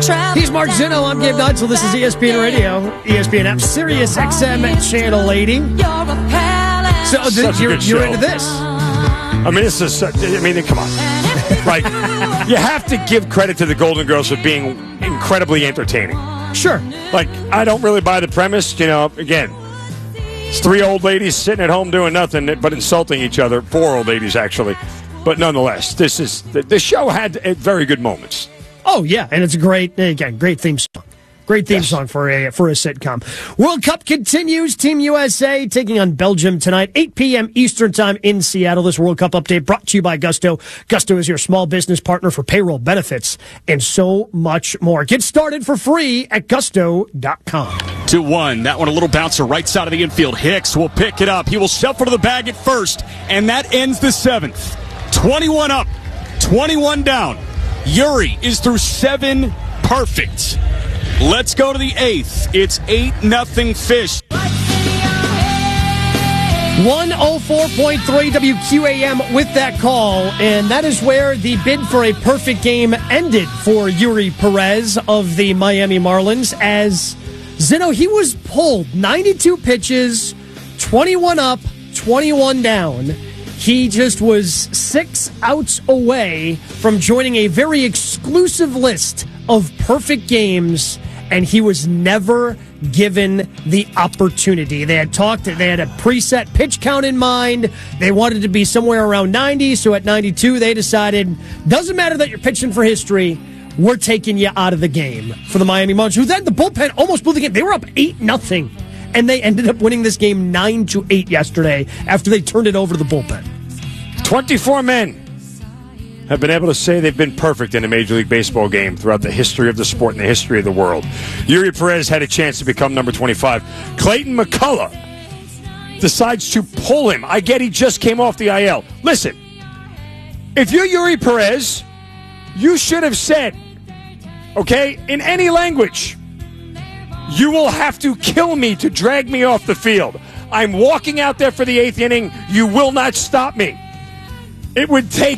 He's Mark Zinno. I'm Gabe Neitzel. This is ESPN Radio, ESPN app, Sirius XM Channel 80. So you're into this? I mean, this is. Come on. Like, you have to give credit to the Golden Girls for being incredibly entertaining. Sure. Like, I don't really buy the premise. Again, it's three old ladies sitting at home doing nothing but insulting each other. Four old ladies, actually. But nonetheless, the show had very good moments. Oh, yeah, and it's a great theme song. Great theme song for a sitcom. World Cup continues. Team USA taking on Belgium tonight, 8 p.m. Eastern Time in Seattle. This World Cup update brought to you by Gusto. Gusto is your small business partner for payroll, benefits, and so much more. Get started for free at gusto.com. 2-1. That one a little bouncer right side of the infield. Hicks will pick it up. He will shuffle to the bag at first, and that ends the seventh. 21 up, 21 down. Yuri is through 7 perfect. Let's go to the 8th. It's 8-0 Fish. 104.3 WQAM with that call, and that is where the bid for a perfect game ended for Yuri Perez of the Miami Marlins, as Zinno, he was pulled 92 pitches, 21 up, 21 down. He just was 6 outs away from joining a very exclusive list of perfect games, and he was never given the opportunity. They had a preset pitch count in mind. They wanted to be somewhere around 90, so at 92 they decided, doesn't matter that you're pitching for history, we're taking you out of the game for the Miami Marlins, who then the bullpen almost blew the game. They were up 8-0. And they ended up winning this game 9-8 yesterday after they turned it over to the bullpen. 24 men have been able to say they've been perfect in a Major League Baseball game throughout the history of the sport and the history of the world. Yuri Perez had a chance to become number 25. Clayton McCullough decides to pull him. I get he just came off the IL. Listen, if you're Yuri Perez, you should have said, okay, in any language, you will have to kill me to drag me off the field. I'm walking out there for the 8th inning. You will not stop me. It would take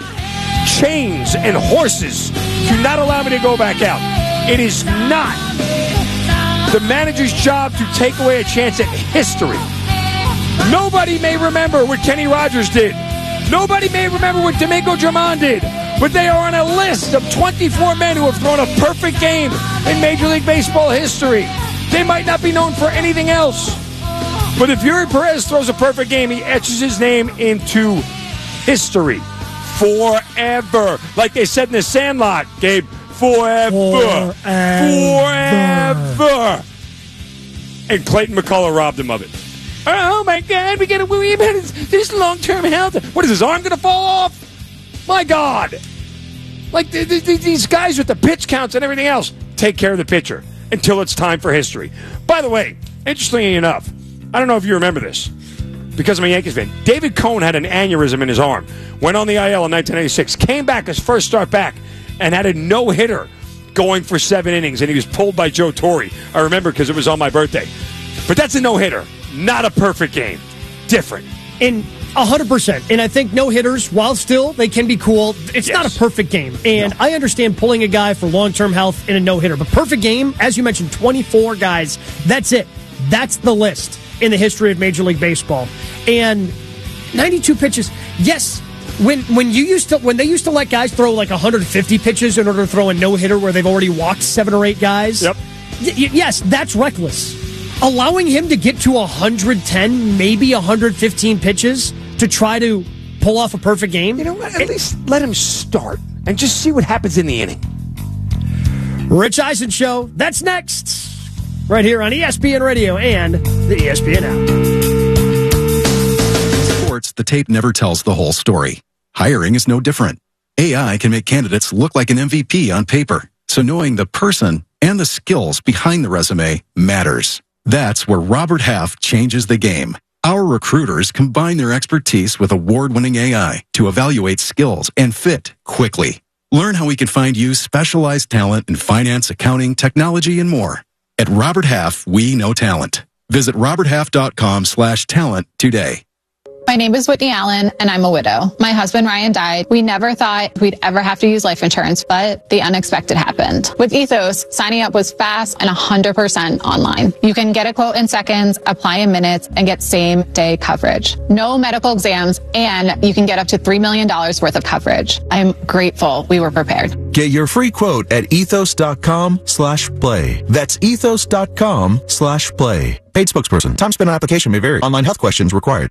chains and horses to not allow me to go back out. It is not the manager's job to take away a chance at history. Nobody may remember what Kenny Rogers did. Nobody may remember what Domingo Germán did. But they are on a list of 24 men who have thrown a perfect game in Major League Baseball history. They might not be known for anything else. But if Yuri Perez throws a perfect game, he etches his name into history forever. Like they said in The Sandlot, Gabe, forever. Forever. And Clayton McCullough robbed him of it. Oh, my God, we got to worry about this long-term health. What is his arm going to fall off? My God. Like these guys with the pitch counts and everything else take care of the pitcher until it's time for history. By the way, interestingly enough, I don't know if you remember this, because I'm a Yankees fan. David Cohn had an aneurysm in his arm, went on the IL in 1986, came back his first start back, and had a no-hitter going for 7 innings, and he was pulled by Joe Torre. I remember because it was on my birthday. But that's a no-hitter, not a perfect game. Different. In 100%. And I think no-hitters, while still they can be cool, it's not a perfect game. And I understand pulling a guy for long-term health in a no-hitter. But perfect game, as you mentioned, 24 guys. That's it. That's the list in the history of Major League Baseball. And 92 pitches. Yes, when they used to let guys throw like 150 pitches in order to throw a no-hitter where they've already walked 7 or 8 guys. Yep. Yes, that's reckless. Allowing him to get to 110, maybe 115 pitches to try to pull off a perfect game. You know what? At least let him start and just see what happens in the inning. Rich Eisen Show. That's next. Right here on ESPN Radio and the ESPN app. Sports, the tape never tells the whole story. Hiring is no different. AI can make candidates look like an MVP on paper. So knowing the person and the skills behind the resume matters. That's where Robert Half changes the game. Our recruiters combine their expertise with award-winning AI to evaluate skills and fit quickly. Learn how we can find you specialized talent in finance, accounting, technology, and more. At Robert Half, we know talent. Visit roberthalf.com/talent today. My name is Whitney Allen, and I'm a widow. My husband, Ryan, died. We never thought we'd ever have to use life insurance, but the unexpected happened. With Ethos, signing up was fast and 100% online. You can get a quote in seconds, apply in minutes, and get same-day coverage. No medical exams, and you can get up to $3 million worth of coverage. I'm grateful we were prepared. Get your free quote at ethos.com/play. That's ethos.com/play. Paid spokesperson. Time spent on application may vary. Online health questions required.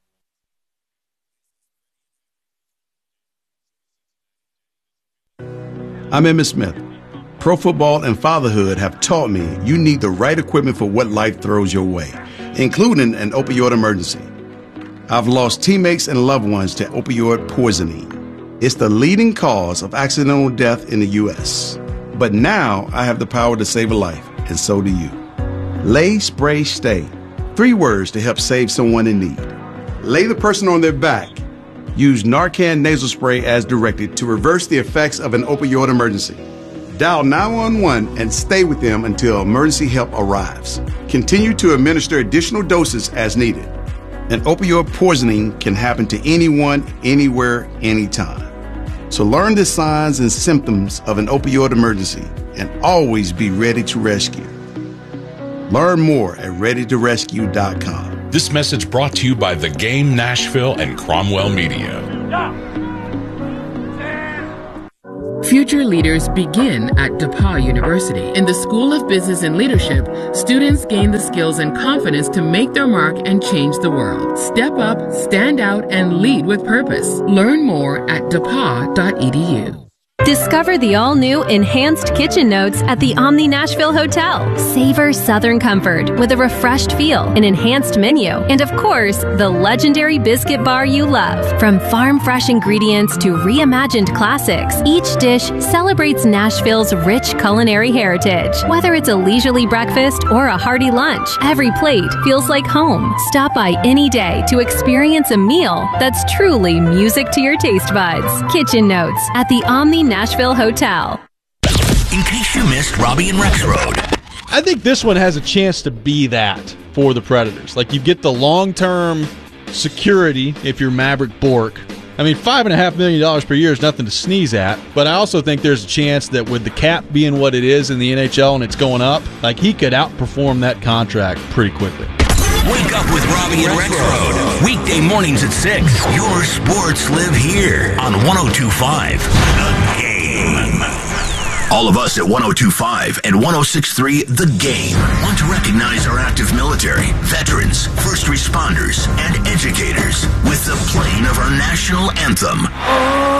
I'm Emmitt Smith. Pro football and fatherhood have taught me you need the right equipment for what life throws your way, including an opioid emergency. I've lost teammates and loved ones to opioid poisoning. It's the leading cause of accidental death in the U.S. But now I have the power to save a life, and so do you. Lay, Spray, Stay. 3 words to help save someone in need. Lay the person on their back. Use Narcan nasal spray as directed to reverse the effects of an opioid emergency. Dial 911 and stay with them until emergency help arrives. Continue to administer additional doses as needed. An opioid poisoning can happen to anyone, anywhere, anytime. So learn the signs and symptoms of an opioid emergency and always be ready to rescue. Learn more at readytorescue.com. This message brought to you by The Game Nashville and Cromwell Media. Future leaders begin at DePauw University. In the School of Business and Leadership, students gain the skills and confidence to make their mark and change the world. Step up, stand out, and lead with purpose. Learn more at depaw.edu. Discover the all-new Enhanced Kitchen Notes at the Omni Nashville Hotel. Savor Southern comfort with a refreshed feel, an enhanced menu, and of course, the legendary biscuit bar you love. From farm-fresh ingredients to reimagined classics, each dish celebrates Nashville's rich culinary heritage. Whether it's a leisurely breakfast or a hearty lunch, every plate feels like home. Stop by any day to experience a meal that's truly music to your taste buds. Kitchen Notes at the Omni Nashville Hotel. In case you missed Robbie and Rex Road. I think this one has a chance to be that for the Predators. Like, you get the long-term security if you're Maverick Bourque. I mean, $5.5 million per year is nothing to sneeze at, but I also think there's a chance that with the cap being what it is in the NHL and it's going up, like, he could outperform that contract pretty quickly. Wake up with Robbie and Rex Road. Weekday mornings at 6. Your sports live here on 102.5 The Game. All of us at 102.5 and 106.3 The Game want to recognize our active military, veterans, first responders, and educators with the playing of our national anthem.